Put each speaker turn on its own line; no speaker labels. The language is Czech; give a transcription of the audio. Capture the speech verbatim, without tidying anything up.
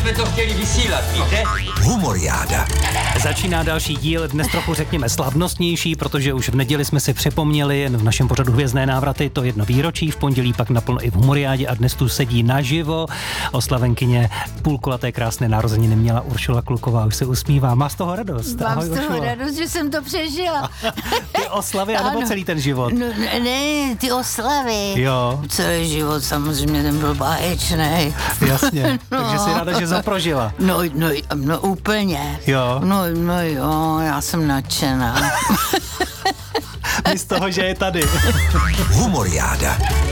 jsme to chtěli vysílat, víte?
Humoriáda.
Začíná další díl, dnes trochu řekněme slavnostnější, protože už v neděli jsme si připomněli jen v našem pořadu Hvězdné návraty to jedno výročí, v pondělí pak naplno i v Humoriádě a dnes tu sedí naživo oslavenkyně půlkulaté krásné narozeniny měla Uršula Kluková, už se usmívá, má z toho radost.
Mám
Ahoj,
z toho
Uršulo.
radost, že jsem to přežila.
Ty oslavy, anebo
Ano.
celý ten život?
No, ne, ne, ty oslavy.
Jo.
Celý život samozřejmě ten byl báječnej.
Jasně,
No.
takže si ráda, že zaprožila.
No, no, no úplně.
Jo.
No, no jo, já jsem nadšená.
My z toho, že je tady.
Humoriáda.